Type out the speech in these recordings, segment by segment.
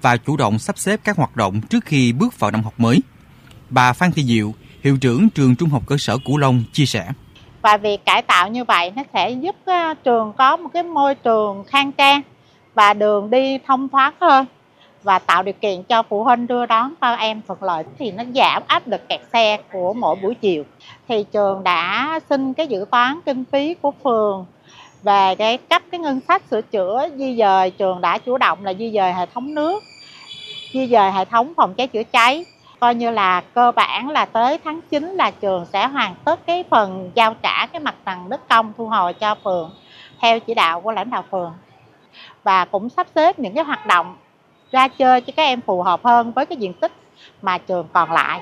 và chủ động sắp xếp các hoạt động trước khi bước vào năm học mới. Bà Phan Thị Diệu, hiệu trưởng trường Trung học cơ sở Cửu Long chia sẻ. Và việc cải tạo như vậy nó sẽ giúp trường có một cái môi trường khang trang và đường đi thông thoáng hơn và tạo điều kiện cho phụ huynh đưa đón con em thuận lợi, thì nó giảm áp lực kẹt xe của mỗi buổi chiều. Thì trường đã xin cái dự toán kinh phí của phường về cái cấp cái ngân sách sửa chữa di dời. Trường đã chủ động là di dời hệ thống nước, di dời hệ thống phòng cháy chữa cháy. Coi như là cơ bản là tới tháng 9 là trường sẽ hoàn tất cái phần giao trả cái mặt bằng đất công thu hồi cho phường theo chỉ đạo của lãnh đạo phường. Và cũng sắp xếp những cái hoạt động ra chơi cho các em phù hợp hơn với cái diện tích mà trường còn lại.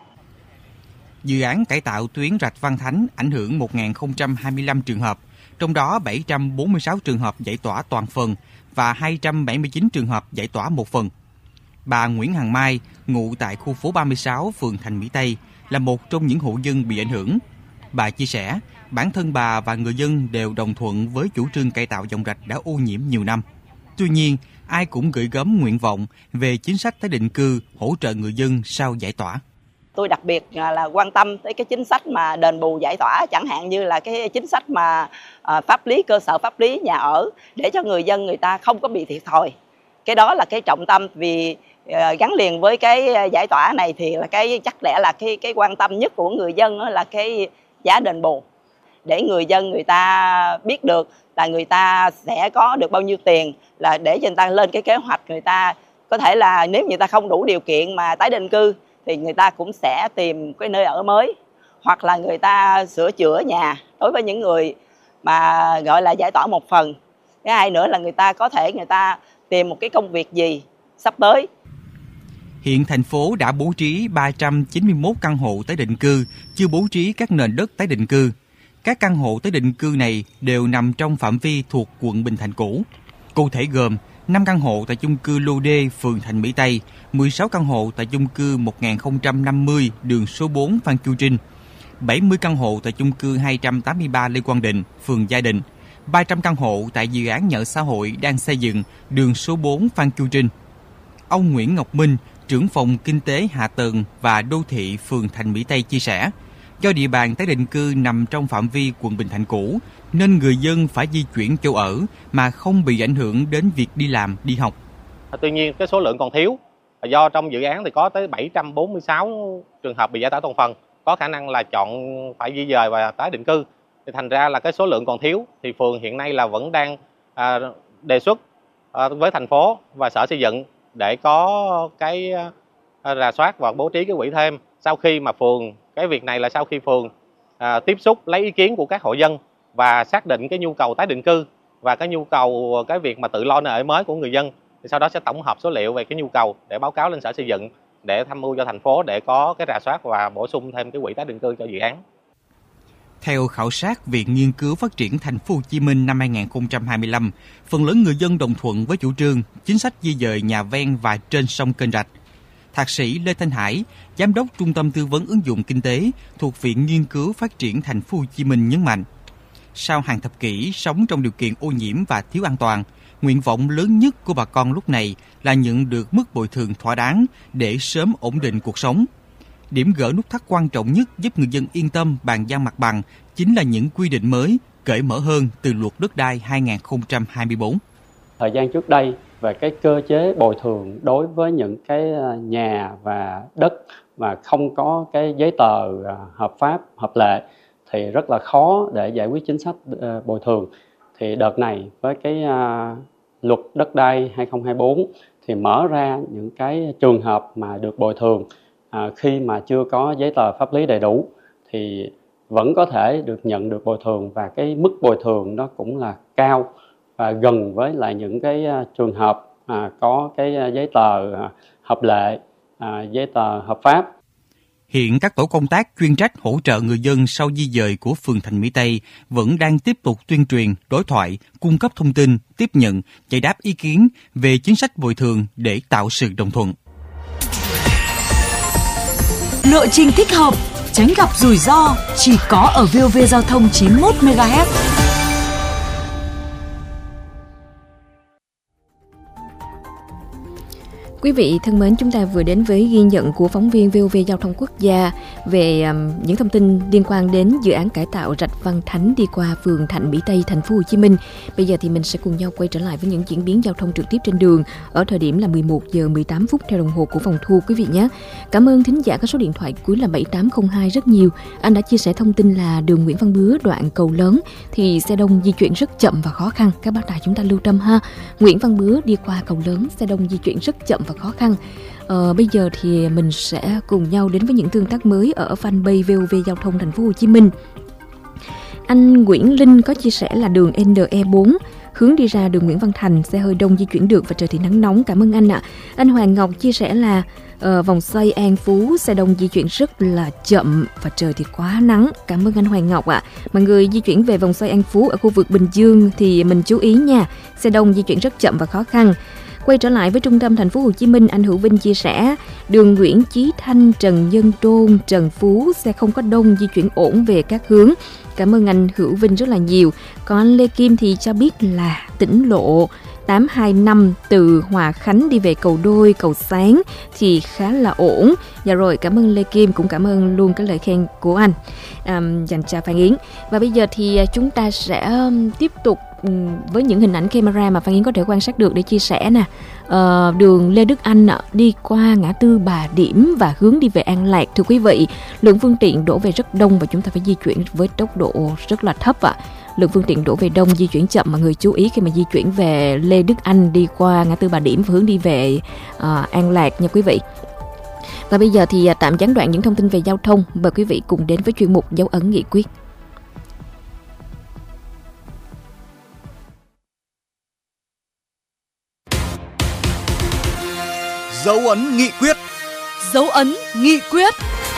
Dự án cải tạo tuyến Rạch Văn Thánh ảnh hưởng 1.025 trường hợp, trong đó 746 trường hợp giải tỏa toàn phần và 279 trường hợp giải tỏa một phần. Bà Nguyễn Hằng Mai, ngụ tại khu phố 36, phường Thành Mỹ Tây, là một trong những hộ dân bị ảnh hưởng. Bà chia sẻ, bản thân bà và người dân đều đồng thuận với chủ trương cải tạo dòng rạch đã ô nhiễm nhiều năm. Tuy nhiên, ai cũng gửi gắm nguyện vọng về chính sách tái định cư hỗ trợ người dân sau giải tỏa. Tôi đặc biệt là quan tâm tới cái chính sách mà đền bù giải tỏa, chẳng hạn như là cái chính sách mà pháp lý, cơ sở pháp lý nhà ở để cho người dân người ta không có bị thiệt thòi. Cái đó là cái trọng tâm, vì gắn liền với cái giải tỏa này thì là cái chắc lẽ là cái quan tâm nhất của người dân đó là cái giá đền bù, để người dân người ta biết được là người ta sẽ có được bao nhiêu tiền, là để cho người ta lên cái kế hoạch. Người ta có thể là nếu người ta không đủ điều kiện mà tái định cư thì người ta cũng sẽ tìm cái nơi ở mới, hoặc là người ta sửa chữa nhà đối với những người mà gọi là giải tỏa một phần. Cái hai nữa là người ta có thể người ta tìm một cái công việc gì sắp tới. Hiện thành phố đã bố trí 391 căn hộ tái định cư, chưa bố trí các nền đất tái định cư. Các căn hộ tái định cư này đều nằm trong phạm vi thuộc quận Bình Thạnh cũ. Cụ thể gồm 5 căn hộ tại chung cư Lô Đê, phường Thành Mỹ Tây, 16 căn hộ tại chung cư 1050 đường số 4 Phan Chu Trinh, 70 căn hộ tại chung cư 283 Lê Quang Định, phường Gia Định, 300 căn hộ tại dự án nhà ở xã hội đang xây dựng đường số 4 Phan Chu Trinh. Ông Nguyễn Ngọc Minh, trưởng phòng Kinh tế Hạ tầng và Đô thị phường Thành Mỹ Tây chia sẻ, do địa bàn tái định cư nằm trong phạm vi quận Bình Thạnh cũ, nên người dân phải di chuyển chỗ ở mà không bị ảnh hưởng đến việc đi làm, đi học. Tuy nhiên, cái số lượng còn thiếu. Do trong dự án thì có tới 746 trường hợp bị giải tỏa toàn phần, có khả năng là chọn phải di dời và tái định cư. Thì thành ra là cái số lượng còn thiếu. Thì phường hiện nay là vẫn đang đề xuất với thành phố và sở xây dựng để có cái rà soát và bố trí cái quỹ thêm. Sau khi mà phường, cái việc này là sau khi phường tiếp xúc lấy ý kiến của các hộ dân và xác định cái nhu cầu tái định cư và cái nhu cầu cái việc mà tự lo nơi ở mới của người dân, thì sau đó sẽ tổng hợp số liệu về cái nhu cầu để báo cáo lên sở xây dựng để tham mưu cho thành phố để có cái rà soát và bổ sung thêm cái quỹ tái định cư cho dự án. Theo khảo sát Viện Nghiên cứu Phát triển Thành phố Hồ Chí Minh năm 2025, phần lớn người dân đồng thuận với chủ trương chính sách di dời nhà ven và trên sông kênh rạch. Thạc sĩ Lê Thanh Hải, Giám đốc Trung tâm Tư vấn Ứng dụng Kinh tế thuộc Viện Nghiên cứu Phát triển Thành phố Hồ Chí Minh nhấn mạnh, sau hàng thập kỷ sống trong điều kiện ô nhiễm và thiếu an toàn, nguyện vọng lớn nhất của bà con lúc này là nhận được mức bồi thường thỏa đáng để sớm ổn định cuộc sống. Điểm gỡ nút thắt quan trọng nhất giúp người dân yên tâm bàn giao mặt bằng chính là những quy định mới, cởi mở hơn từ Luật Đất đai 2024. Thời gian trước đây, về cái cơ chế bồi thường đối với những cái nhà và đất mà không có cái giấy tờ hợp pháp, hợp lệ thì rất là khó để giải quyết chính sách bồi thường. Thì đợt này với cái Luật Đất đai 2024 thì mở ra những cái trường hợp mà được bồi thường khi mà chưa có giấy tờ pháp lý đầy đủ thì vẫn có thể được nhận được bồi thường, và cái mức bồi thường đó cũng là cao và gần với lại những cái trường hợp có cái giấy tờ hợp lệ, giấy tờ hợp pháp. Hiện các tổ công tác chuyên trách hỗ trợ người dân sau di dời của phường Thành Mỹ Tây vẫn đang tiếp tục tuyên truyền, đối thoại, cung cấp thông tin, tiếp nhận, giải đáp ý kiến về chính sách bồi thường để tạo sự đồng thuận. Lộ trình thích hợp, tránh gặp rủi ro chỉ có ở VOV Giao thông 91 MHz. Quý vị thân mến, chúng ta vừa đến với ghi nhận của phóng viên VOV Giao thông Quốc gia về những thông tin liên quan đến dự án cải tạo rạch Văn Thánh đi qua phường Thạnh Mỹ Tây, thành phố Hồ Chí Minh. Bây giờ thì mình sẽ cùng nhau quay trở lại với những diễn biến giao thông trực tiếp trên đường ở thời điểm là 11 giờ 18 phút theo đồng hồ của phòng thu quý vị nhé. Cảm ơn thính giả có số điện thoại cuối là 7802 rất nhiều. Anh đã chia sẻ thông tin là đường Nguyễn Văn Bứa đoạn Cầu Lớn thì xe đông di chuyển rất chậm và khó khăn. Các bác tài chúng ta lưu tâm ha. Nguyễn Văn Bứa đi qua Cầu Lớn, xe đông di chuyển rất chậm và khó khăn. Bây giờ thì mình sẽ cùng nhau đến với những tương tác mới ở fanpage VOV Giao thông thành phố Hồ Chí Minh. Anh Nguyễn Linh có chia sẻ là đường NE4 hướng đi ra đường Nguyễn Văn Thành, xe hơi đông di chuyển được và trời thì nắng nóng. Cảm ơn anh ạ. Anh Hoàng Ngọc chia sẻ là vòng xoay An Phú xe đông di chuyển rất là chậm và trời thì quá nắng. Cảm ơn anh Hoàng Ngọc ạ. Mọi người di chuyển về vòng xoay An Phú ở khu vực Bình Dương thì mình chú ý nha, xe đông di chuyển rất chậm và khó khăn. Quay trở lại với trung tâm thành phố Hồ Chí Minh, anh Hữu Vinh chia sẻ đường Nguyễn Chí Thanh, Trần Nhân Tôn, Trần Phú xe không có đông, di chuyển ổn về các hướng. Cảm ơn anh Hữu Vinh rất là nhiều. Còn anh Lê Kim thì cho biết là tỉnh lộ 825 từ Hòa Khánh đi về Cầu Đôi, Cầu Sáng thì khá là ổn. Dạ rồi, cảm ơn Lê Kim, cũng cảm ơn luôn cái lời khen của anh dành cho Phan Yến. Và bây giờ thì chúng ta sẽ tiếp tục với những hình ảnh camera mà Phan Yến có thể quan sát được để chia sẻ nè. Đường Lê Đức Anh đi qua ngã tư Bà Điểm và hướng đi về An Lạc. Thưa quý vị, lượng phương tiện đổ về rất đông và chúng ta phải di chuyển với tốc độ rất là thấp ạ. Lượng phương tiện đổ về đông, di chuyển chậm, mọi người chú ý khi mà di chuyển về Lê Đức Anh đi qua ngã tư Bà Điểm và hướng đi về An Lạc nha quý vị. Và bây giờ thì tạm gián đoạn những thông tin về giao thông, mời quý vị cùng đến với chuyên mục Dấu ấn nghị quyết. Dấu ấn nghị quyết. Dấu ấn nghị quyết.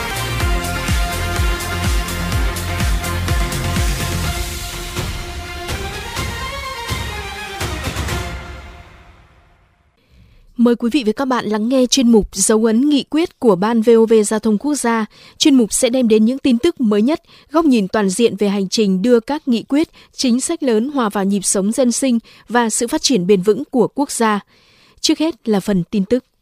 Mời quý vị và các bạn lắng nghe chuyên mục Dấu ấn nghị quyết của Ban VOV Giao thông Quốc gia. Chuyên mục sẽ đem đến những tin tức mới nhất, góc nhìn toàn diện về hành trình đưa các nghị quyết, chính sách lớn hòa vào nhịp sống dân sinh và sự phát triển bền vững của quốc gia. Trước hết là phần tin tức.